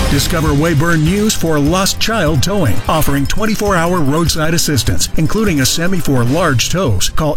Discover Weyburn News for Lost Child Towing, offering 24-hour roadside assistance, including a semi for large tows. Call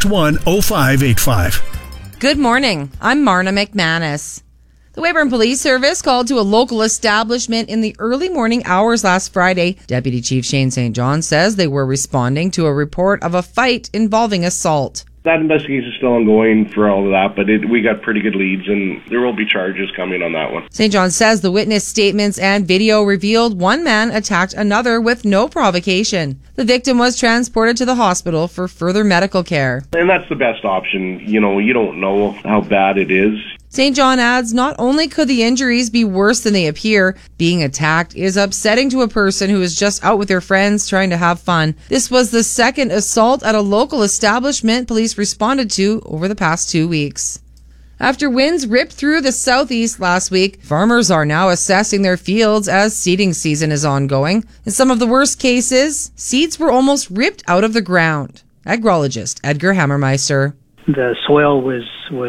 861-0585. Good morning. I'm Marna McManus. The Weyburn Police Service called to a local establishment in the early morning hours last Friday. Deputy Chief Shane St. John says they were responding to a report of a fight involving assault. That investigation is still ongoing for all of that, but we got pretty good leads, and there will be charges coming on that one. St. John says the witness statements and video revealed one man attacked another with no provocation. The victim was transported to the hospital for further medical care. And that's the best option. You don't know how bad it is. St. John adds not only could the injuries be worse than they appear, being attacked is upsetting to a person who is just out with their friends trying to have fun. This was the second assault at a local establishment police responded to over the past 2 weeks. After winds ripped through the southeast last week, farmers are now assessing their fields as seeding season is ongoing. In some of the worst cases, seeds were almost ripped out of the ground. Agrologist Edgar Hammermeister. The soil was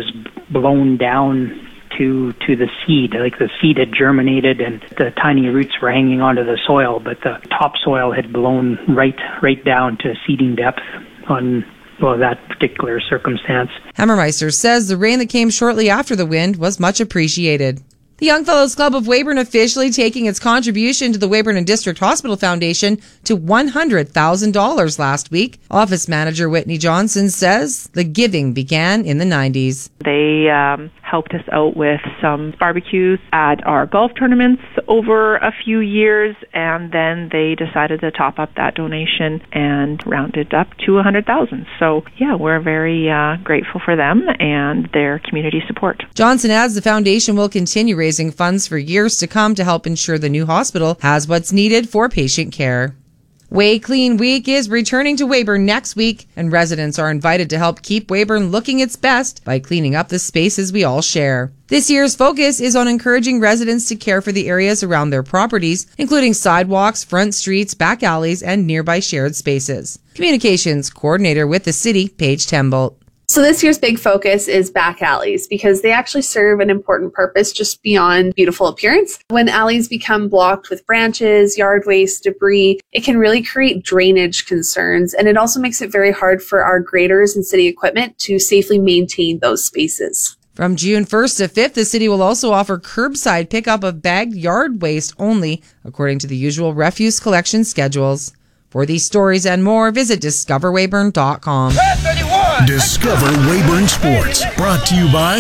blown down to the seed. Like the seed had germinated and the tiny roots were hanging onto the soil, but the topsoil had blown right down to seeding depth on that particular circumstance. Hammermeister says the rain that came shortly after the wind was much appreciated. The Young Fellows Club of Weyburn officially taking its contribution to the Weyburn and District Hospital Foundation to $100,000 last week. Office manager Whitney Johnson says the giving began in the 90s. They helped us out with some barbecues at our golf tournaments over a few years, and then they decided to top up that donation and rounded up to $100,000. So, yeah, we're very grateful for them and their community support. Johnson adds the foundation will continue raising funds for years to come to help ensure the new hospital has what's needed for patient care. Way Clean Week is returning to Weyburn next week, and residents are invited to help keep Weyburn looking its best by cleaning up the spaces we all share. This year's focus is on encouraging residents to care for the areas around their properties, including sidewalks, front streets, back alleys, and nearby shared spaces. Communications Coordinator with the City, Paige Tembolt. So this year's big focus is back alleys because they actually serve an important purpose just beyond beautiful appearance. When alleys become blocked with branches, yard waste, debris, it can really create drainage concerns, and it also makes it very hard for our graders and city equipment to safely maintain those spaces. From June 1st to 5th, the city will also offer curbside pickup of bagged yard waste only, according to the usual refuse collection schedules. For these stories and more, visit discoverweyburn.com. Discover Weyburn Sports, brought to you by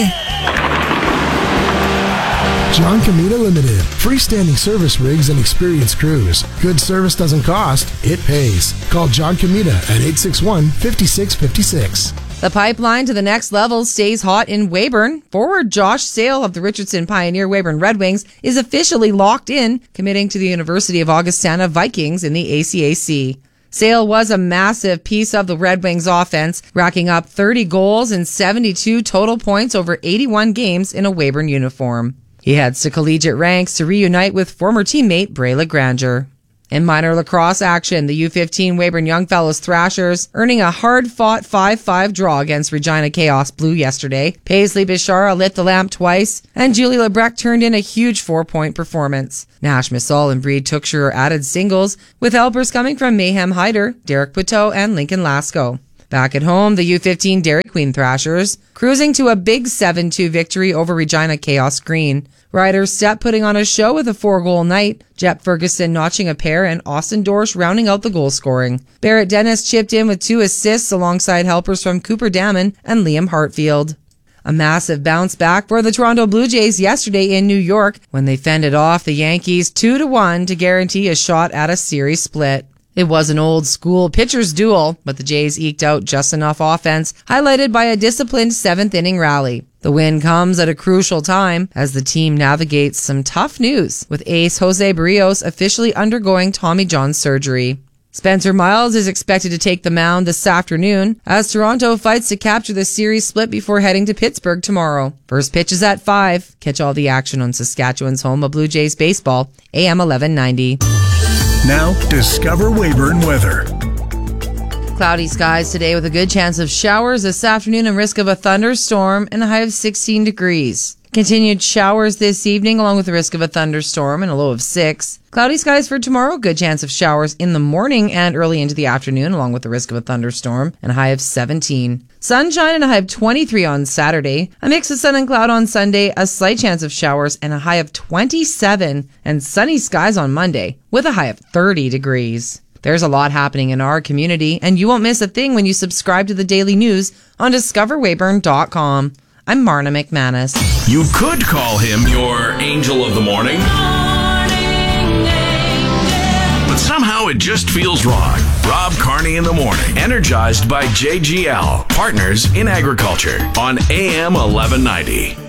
John Comita Limited. Freestanding service rigs and experienced crews. Good service doesn't cost, it pays. Call John Comita at 861-5656. The pipeline to the next level stays hot in Weyburn. Forward Josh Sale of the Richardson Pioneer Weyburn Red Wings is officially locked in, committing to the University of Augustana Vikings in the ACAC. Sale was a massive piece of the Red Wings offense, racking up 30 goals and 72 total points over 81 games in a Weyburn uniform. He heads to collegiate ranks to reunite with former teammate Brayla Granger. In minor lacrosse action, the U15 Weyburn Young Fellows Thrashers earning a hard-fought 5-5 draw against Regina Chaos Blue yesterday. Paisley Bishara lit the lamp twice, and Julie Lebrecq turned in a huge 4-point performance. Nash Missal and Breed Tooksher added singles, with helpers coming from Mayhem Hyder, Derek Poteau, and Lincoln Lasco. Back at home, the U15 Dairy Queen Thrashers cruising to a big 7-2 victory over Regina Chaos Green. Riders Stepp putting on a show with a 4-goal night, Jep Ferguson notching a pair, and Austin Dorsch rounding out the goal scoring. Barrett Dennis chipped in with 2 assists alongside helpers from Cooper Damon and Liam Hartfield. A massive bounce back for the Toronto Blue Jays yesterday in New York when they fended off the Yankees 2-1 to guarantee a shot at a series split. It was an old-school pitcher's duel, but the Jays eked out just enough offense, highlighted by a disciplined 7th-inning rally. The win comes at a crucial time as the team navigates some tough news, with ace Jose Barrios officially undergoing Tommy John surgery. Spencer Miles is expected to take the mound this afternoon as Toronto fights to capture the series split before heading to Pittsburgh tomorrow. First pitch is at 5. Catch all the action on Saskatchewan's home of Blue Jays baseball, AM 1190. Now, discover Weyburn weather. Cloudy skies today with a good chance of showers this afternoon and risk of a thunderstorm and a high of 16 degrees. Continued showers this evening, along with the risk of a thunderstorm and a low of 6. Cloudy skies for tomorrow. Good chance of showers in the morning and early into the afternoon, along with the risk of a thunderstorm, and a high of 17. Sunshine and a high of 23 on Saturday. A mix of sun and cloud on Sunday. A slight chance of showers and a high of 27. And sunny skies on Monday with a high of 30 degrees. There's a lot happening in our community, and you won't miss a thing when you subscribe to the daily news on discoverweyburn.com. I'm Marna McManus. You could call him your angel of the morning. But somehow it just feels wrong. Rob Carney in the morning. Energized by JGL, Partners in Agriculture on AM 1190.